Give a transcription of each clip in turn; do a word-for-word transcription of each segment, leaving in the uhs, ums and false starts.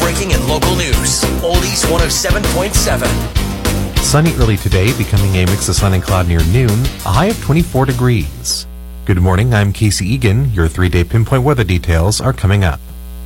breaking and local news. Oldies one oh seven point seven. Sunny early today, becoming a mix of sun and cloud near noon, a high of twenty-four degrees. Good morning, I'm Casey Egan. Your three-day pinpoint weather details are coming up.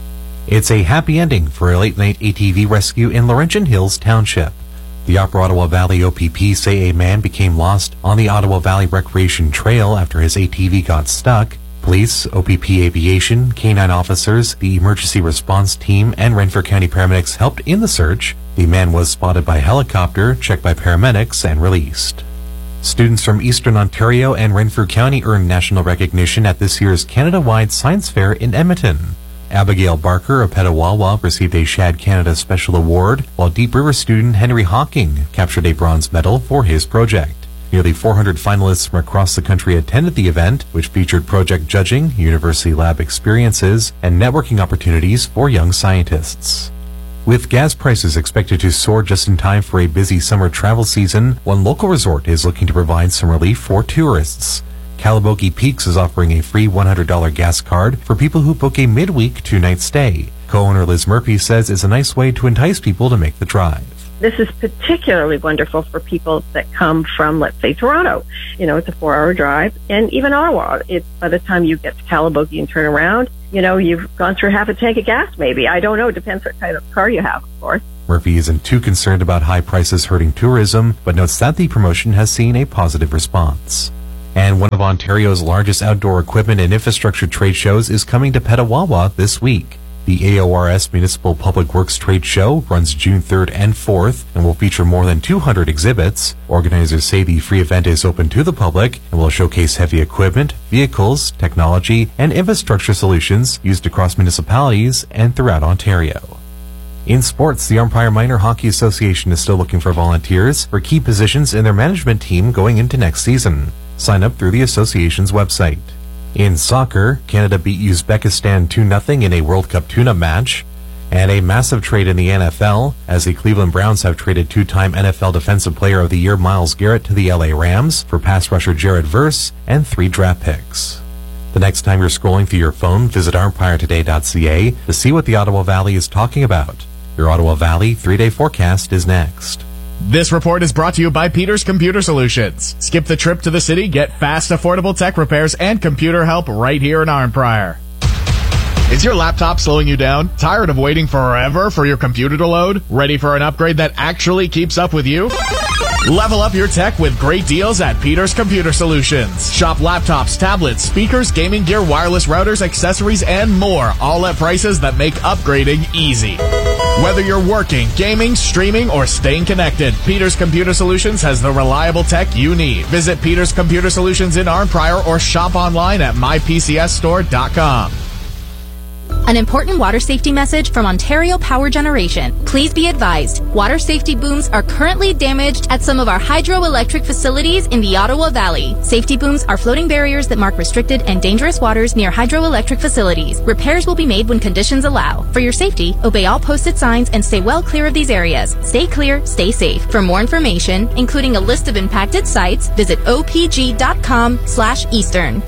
It's a happy ending for a late-night A T V rescue in Laurentian Hills Township. The Upper Ottawa Valley O P P say a man became lost on the Ottawa Valley Recreation Trail after his A T V got stuck. Police, O P P Aviation, K nine officers, the emergency response team, and Renfrew County paramedics helped in the search. The man was spotted by helicopter, checked by paramedics, and released. Students from Eastern Ontario and Renfrew County earned national recognition at this year's Canada-wide Science Fair in Edmonton. Abigail Barker of Petawawa received a Shad Canada Special Award, while Deep River student Henry Hawking captured a bronze medal for his project. Nearly four hundred finalists from across the country attended the event, which featured project judging, university lab experiences, and networking opportunities for young scientists. With gas prices expected to soar just in time for a busy summer travel season, one local resort is looking to provide some relief for tourists. Calabogie Peaks is offering a free one hundred dollars gas card for people who book a midweek two-night stay. Co-owner Liz Murphy says it's a nice way to entice people to make the drive. This is particularly wonderful for people that come from, let's say, Toronto. You know, it's a four-hour drive, and even Ottawa. It, by the time you get to Calabogie and turn around, you know, you've gone through half a tank of gas, maybe. I don't know. It depends what kind of car you have, of course. Murphy isn't too concerned about high prices hurting tourism, but notes that the promotion has seen a positive response. And one of Ontario's largest outdoor equipment and infrastructure trade shows is coming to Petawawa this week. The A O R S Municipal Public Works Trade Show runs June third and fourth and will feature more than two hundred exhibits. Organizers say the free event is open to the public and will showcase heavy equipment, vehicles, technology, and infrastructure solutions used across municipalities and throughout Ontario. In sports, the Armpire Minor Hockey Association is still looking for volunteers for key positions in their management team going into next season. Sign up through the association's website. In soccer, Canada beat Uzbekistan two nothing in a World Cup tune-up match. And a massive trade in the N F L, as the Cleveland Browns have traded two-time N F L Defensive Player of the Year Myles Garrett to the L A Rams for pass rusher Jared Verse and three draft picks. The next time you're scrolling through your phone, visit armpire today dot c a to see what the Ottawa Valley is talking about. Your Ottawa Valley three-day forecast is next. This report is brought to you by Peters Computer Solutions. Skip the trip to the city, get fast, affordable tech repairs and computer help right here in Arnprior. Is your laptop slowing you down? Tired of waiting forever for your computer to load? Ready for an upgrade that actually keeps up with you? Level up your tech with great deals at Peters Computer Solutions. Shop laptops, tablets, speakers, gaming gear, wireless routers, accessories, and more, all at prices that make upgrading easy. Whether you're working, gaming, streaming, or staying connected, Peters Computer Solutions has the reliable tech you need. Visit Peters Computer Solutions in Arnprior or shop online at my p c s store dot com. An important water safety message from Ontario Power Generation. Please be advised, water safety booms are currently damaged at some of our hydroelectric facilities in the Ottawa Valley. Safety booms are floating barriers that mark restricted and dangerous waters near hydroelectric facilities. Repairs will be made when conditions allow. For your safety, obey all posted signs and stay well clear of these areas. Stay clear, stay safe. For more information, including a list of impacted sites, visit o p g dot com slash eastern.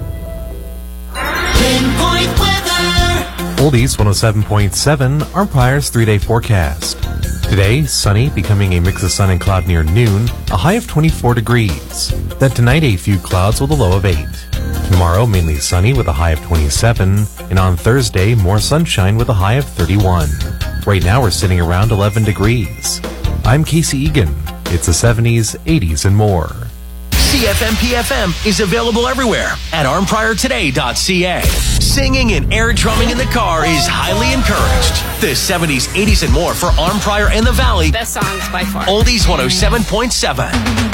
Pinpoint weather. Oldies one oh seven point seven, Armpire's three-day forecast. Today, sunny, becoming a mix of sun and cloud near noon, a high of twenty-four degrees. Then tonight, a few clouds with a low of eight. Tomorrow, mainly sunny with a high of twenty-seven. And on Thursday, more sunshine with a high of thirty-one. Right now, we're sitting around eleven degrees. I'm Casey Egan. It's the seventies, eighties, and more. C F M P F M is available everywhere at armpire today dot c a. Singing and air drumming in the car is highly encouraged. The seventies, eighties, and more for Arnprior and the Valley. Best songs by far. Oldies one oh seven point seven.